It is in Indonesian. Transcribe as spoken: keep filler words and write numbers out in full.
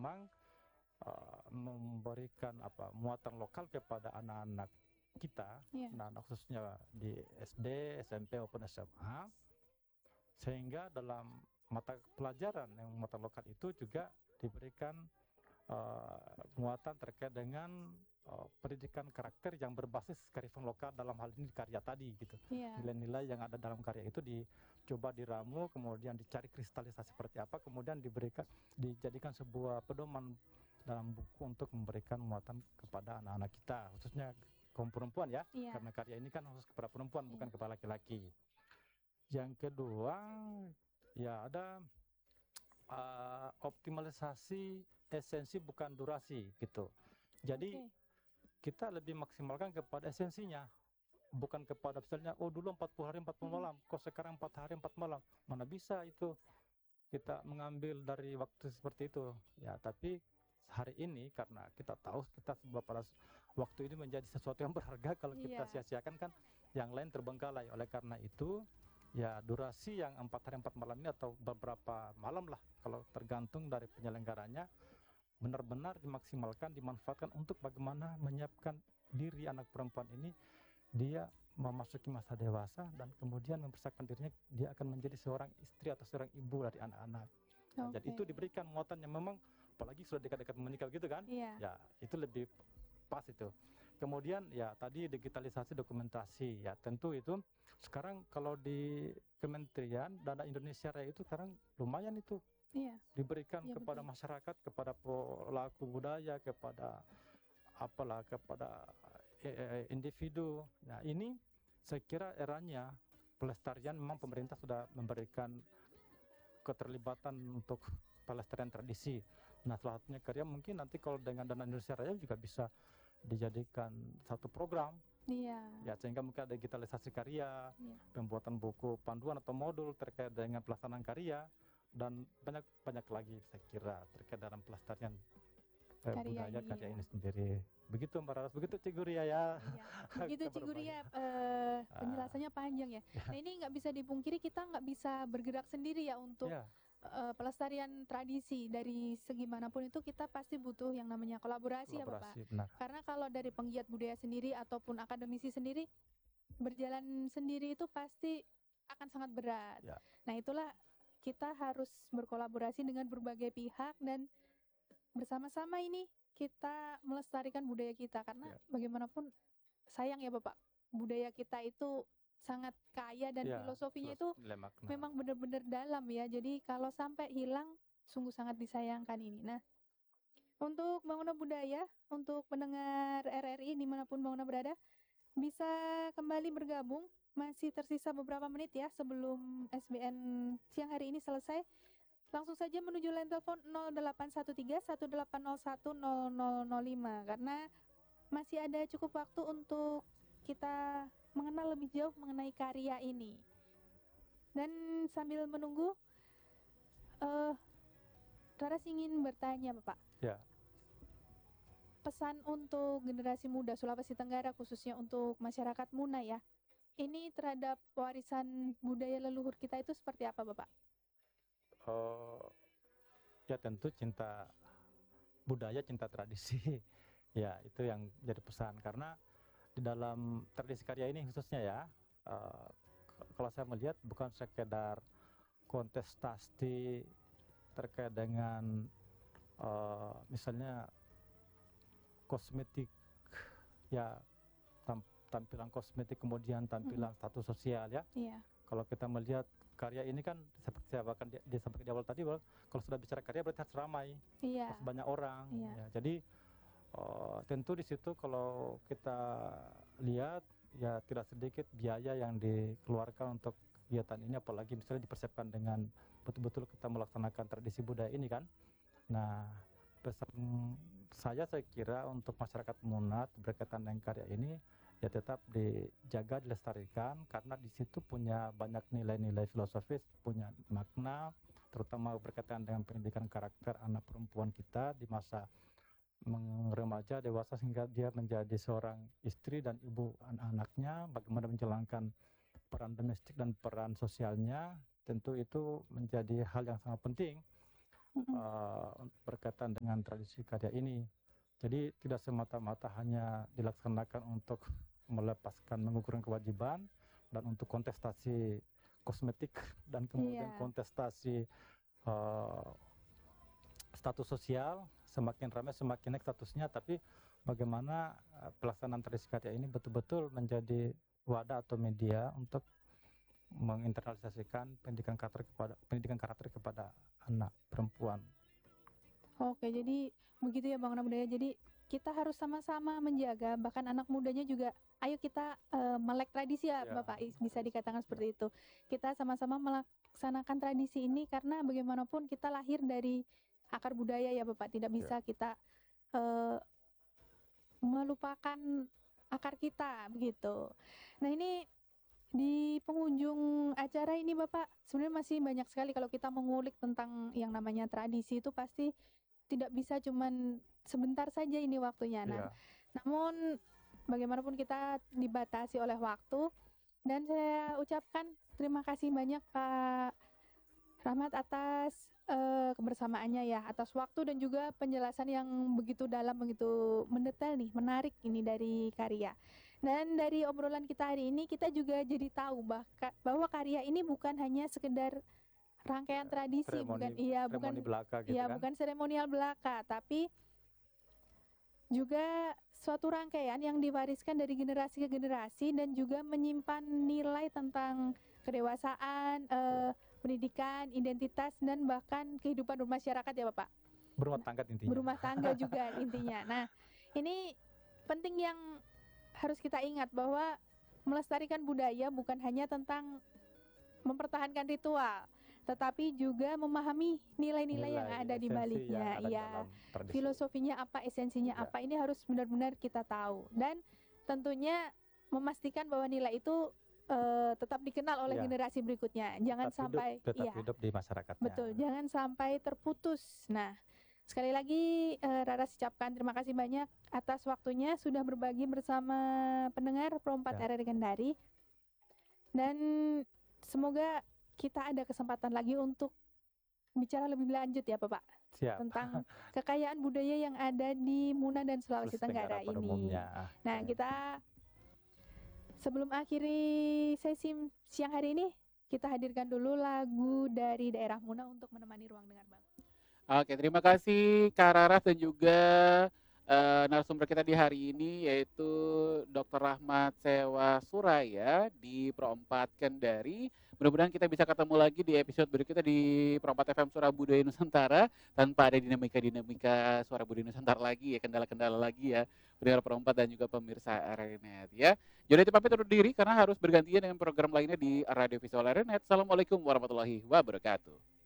memang uh, memberikan apa muatan lokal kepada anak-anak kita, Iya. anak-anak khususnya di S D, S M P maupun S M A, sehingga dalam mata pelajaran yang muatan lokal itu juga diberikan uh, muatan terkait dengan uh, pendidikan karakter yang berbasis kearifan lokal, dalam hal ini karya tadi gitu. Iya. Nilai-nilai yang ada dalam karya itu dicoba diramu, kemudian dicari kristalisasi seperti apa, kemudian diberikan dijadikan sebuah pedoman dalam buku untuk memberikan muatan kepada anak-anak kita, khususnya kaum perempuan ya, Iya. karena karya ini kan khusus kepada perempuan, Iya. bukan kepada laki-laki. Yang kedua, ya ada uh, optimalisasi esensi bukan durasi gitu. Jadi Oke. kita lebih maksimalkan kepada esensinya, bukan kepada misalnya oh dulu empat puluh hari empat puluh Hmm. malam, kok sekarang empat hari empat malam. Mana bisa itu kita mengambil dari waktu seperti itu. Ya, tapi hari ini karena kita tahu kita sebab pada waktu ini menjadi sesuatu yang berharga, kalau kita Iya. sia-siakan kan yang lain terbengkalai. Oleh karena itu ya durasi yang empat hari empat malam ini atau beberapa malam lah kalau tergantung dari penyelenggaranya, benar-benar dimaksimalkan, dimanfaatkan untuk bagaimana menyiapkan diri anak perempuan ini dia memasuki masa dewasa dan kemudian mempersiapkan dirinya dia akan menjadi seorang istri atau seorang ibu dari anak-anak. Nah, jadi Oke. itu diberikan muatan yang memang apalagi sudah dekat-dekat menikah gitu kan, Iya. ya itu lebih pas itu. Kemudian ya tadi digitalisasi dokumentasi, ya tentu itu sekarang kalau di Kementerian Dana Indonesia Raya itu sekarang lumayan itu Iya. diberikan Iya, kepada betul. masyarakat, kepada pelaku budaya, kepada apalah, kepada eh, individu. Nah ini saya kira eranya pelestarian, memang pemerintah sudah memberikan keterlibatan untuk pelestarian tradisi. Nah salah satunya karya mungkin nanti kalau dengan Dana Indonesia Raya juga bisa dijadikan satu program. Iya. Ya, sehingga mungkin ada digitalisasi karya, Iya. pembuatan buku panduan atau modul terkait dengan pelaksanaan karya, dan banyak banyak lagi saya kira terkait dalam pelestarian eh, Karya budaya ini, karya ya. ini sendiri. Begitu Mbak Raras, begitu Cik Guria ya. Iya. Begitu Cik Kabar Guria, baik. eh, Ah. penjelasannya panjang ya. Nah ini nggak bisa dipungkiri kita nggak bisa bergerak sendiri ya untuk Ya, eh, pelestarian tradisi. Dari segi manapun itu kita pasti butuh yang namanya kolaborasi, ya Bapak. kolaborasi benar. Karena kalau dari penggiat budaya sendiri ataupun akademisi sendiri berjalan sendiri itu pasti akan sangat berat. Ya. Nah itulah kita harus berkolaborasi dengan berbagai pihak dan bersama-sama ini kita melestarikan budaya kita, karena Ya. bagaimanapun sayang ya Bapak, budaya kita itu sangat kaya dan Ya, filosofinya filosofi itu nilai makna. memang benar-benar dalam ya. Jadi kalau sampai hilang sungguh sangat disayangkan ini. Nah, untuk Bangunan Budaya, untuk pendengar R R I dimanapun Bangunan berada, bisa kembali bergabung. Masih tersisa beberapa menit ya sebelum S B N siang hari ini selesai. Langsung saja menuju line telepon nol delapan satu tiga satu delapan nol satu nol nol nol lima karena masih ada cukup waktu untuk kita mengenal lebih jauh mengenai karya ini. Dan sambil menunggu, uh, Raras ingin bertanya Bapak. Ya. Pesan untuk generasi muda Sulawesi Tenggara, khususnya untuk masyarakat Muna ya, ini terhadap warisan budaya leluhur kita itu seperti apa Bapak? Oh, ya tentu cinta budaya, cinta tradisi. Ya itu yang jadi pesan, karena di dalam tradisi karya ini khususnya ya, uh, kalau saya melihat bukan sekedar kontestasi terkait dengan uh, misalnya kosmetik, ya tam, tampilan kosmetik, kemudian tampilan Mm-hmm. status sosial ya. Iya. Kalau kita melihat karya ini kan seperti saya bahkan di, disampaikan di awal tadi, bahwa kalau sudah bicara karya berarti harus ramai, Iya. harus banyak orang. Iya. Ya, jadi uh, tentu di situ kalau kita lihat ya tidak sedikit biaya yang dikeluarkan untuk kegiatan ini, apalagi misalnya dipersiapkan dengan betul-betul kita melaksanakan tradisi budaya ini kan. Nah, pesan saya saya kira untuk masyarakat Munat berkaitan dengan karya ini ya tetap dijaga, dilestarikan, karena di situ punya banyak nilai-nilai filosofis, punya makna, terutama berkaitan dengan pendidikan karakter anak perempuan kita di masa remaja, dewasa, sehingga dia menjadi seorang istri dan ibu anak-anaknya, bagaimana menjalankan peran domestik dan peran sosialnya. Tentu itu menjadi hal yang sangat penting. Mhm. uh, berkaitan dengan tradisi karya ini. Jadi tidak semata-mata hanya dilaksanakan untuk melepaskan mengukurkan kewajiban dan untuk kontestasi kosmetik dan kemudian Iya. kontestasi uh, status sosial, semakin ramai semakin naik statusnya, tapi bagaimana uh, pelaksanaan tradisi karya ini betul-betul menjadi wadah atau media untuk menginternalisasikan pendidikan karakter kepada pendidikan karakter kepada anak perempuan. Oke, jadi begitu ya Bang Anak Budaya. Jadi kita harus sama-sama menjaga, bahkan anak mudanya juga, ayo kita uh, melek tradisi ya, Ya, Bapak, bisa dikatakan seperti itu. Kita sama-sama melaksanakan tradisi ini karena bagaimanapun kita lahir dari akar budaya ya Bapak, tidak bisa ya. kita uh, melupakan akar kita begitu. Nah ini di penghujung acara ini Bapak, sebenarnya masih banyak sekali kalau kita mengulik tentang yang namanya tradisi itu pasti tidak bisa cuman sebentar saja ini waktunya. Nah, Ya. namun bagaimanapun kita dibatasi oleh waktu dan saya ucapkan terima kasih banyak Pak Rahmat atas uh, kebersamaannya ya, atas waktu dan juga penjelasan yang begitu dalam, begitu mendetail nih, menarik ini dari karya. Dan dari obrolan kita hari ini kita juga jadi tahu bahka, bahwa karya ini bukan hanya sekedar rangkaian tradisi, Seremoni, bukan iya bukan belaka gitu iya kan? bukan seremonial belaka, tapi juga suatu rangkaian yang diwariskan dari generasi ke generasi dan juga menyimpan nilai tentang kedewasaan, uh, pendidikan, identitas dan bahkan kehidupan bermasyarakat ya Bapak. Berumah tangga intinya. Berumah tangga juga intinya. Nah, ini penting yang harus kita ingat bahwa melestarikan budaya bukan hanya tentang mempertahankan ritual, tetapi juga memahami nilai-nilai yang ada di baliknya. Iya, filosofinya apa, esensinya ya. apa, ini harus benar-benar kita tahu. Dan tentunya memastikan bahwa nilai itu uh, tetap dikenal oleh ya. generasi berikutnya. Jangan tetap sampai hidup, tetap iya, hidup di masyarakatnya. Betul, jangan sampai terputus. Nah, sekali lagi uh, Raras ucapkan terima kasih banyak atas waktunya sudah berbagi bersama pendengar Pro empat Ya. R R Kendari. Dan semoga kita ada kesempatan lagi untuk bicara lebih lanjut ya Bapak. Siap. Tentang kekayaan budaya yang ada di Muna dan Sulawesi Sulawesi Tenggara, Tenggara ini. umumnya. Nah, kita sebelum akhiri sesi siang hari ini, kita hadirkan dulu lagu dari daerah Muna untuk menemani ruang dengar Bang. Oke, terima kasih Kak Raras dan juga uh, narasumber kita di hari ini yaitu Doktor Rahmat Sewa Suraya di Pro empat Kendari. Mudah-mudahan kita bisa ketemu lagi di episode berikutnya di Pro empat F M Suara Budaya Nusantara tanpa ada dinamika-dinamika Suara Budaya Nusantara lagi ya, kendala-kendala lagi ya, pendengar Pro empat dan juga pemirsa R R Net ya. Jadi pamit undur diri karena harus bergantian dengan program lainnya di Radio Visual R R Net. Assalamualaikum warahmatullahi wabarakatuh.